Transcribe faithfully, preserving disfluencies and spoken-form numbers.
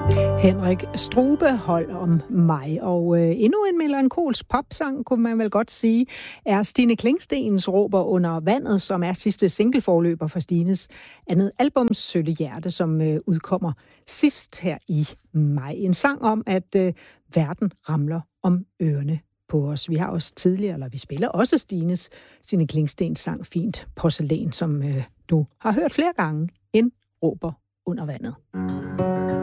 Henrik Strube, Hold om mig. Og øh, endnu en melankolsk popsang, kunne man vel godt sige, er Stine Klingstens Råber under vandet, som er sidste singleforløber for Stines andet album, Sølle Hjerte, som øh, udkommer sidst her i maj. En sang om, at øh, verden ramler om ørerne på os. Vi har også tidligere, eller vi spiller også Stines, Stine Klingstens sang Fint Porcelæn, som øh, du har hørt flere gange, en råber under vandet.